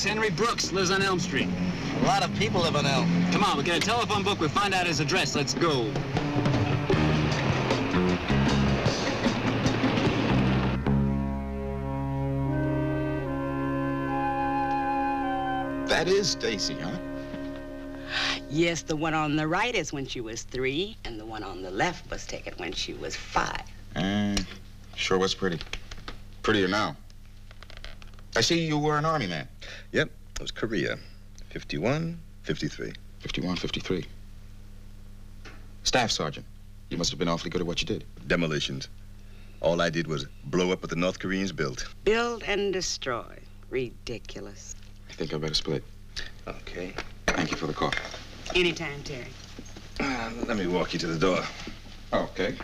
Brooks, Henry Brooks, lives on Elm Street. A lot of people live on Elm. Come on, we'll get a telephone book, we'll find out his address. Let's go. That is Stacy, huh? Yes, the one on the right is when she was 3, and the one on the left was taken when she was 5. Sure was pretty. Prettier now. I see you were an Army man. Yep, it was Korea. 51, 53. 51, 53. Staff sergeant. You must have been awfully good at what you did. Demolitions. All I did was blow up what the North Koreans built. Build and destroy. Ridiculous. I think I better split. Okay. Thank you for the call. Anytime, Terry. Let me walk you to the door. Okay.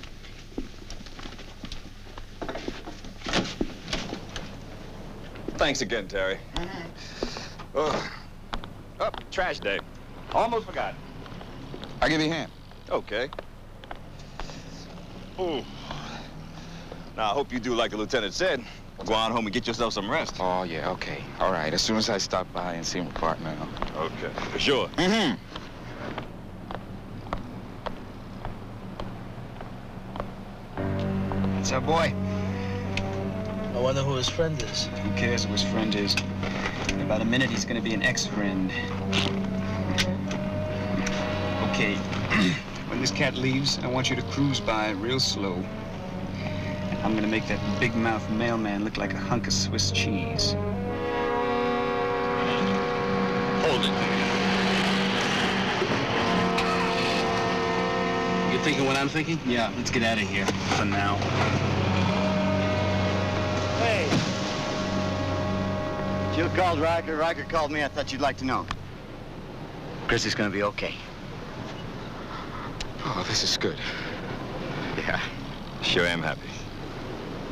Thanks again, Terry. Oh, trash day. Almost forgot. I'll give you a hand. Okay. Ooh. Now, I hope you do like the lieutenant said. Go on home and get yourself some rest. Oh, yeah, okay. All right, as soon as I stop by and see my partner. Okay, for sure. Mm-hmm. That's our boy. I wonder who his friend is. Who cares who his friend is? In about a minute, he's gonna be an ex-friend. Okay, when this cat leaves, I want you to cruise by real slow. I'm gonna make that big-mouth mailman look like a hunk of Swiss cheese. Hold it. You thinking what I'm thinking? Yeah, let's get out of here for now. Hey. You called Riker. Riker called me. I thought you'd like to know. Chrissy's gonna be okay. Oh, this is good. Yeah, sure am happy.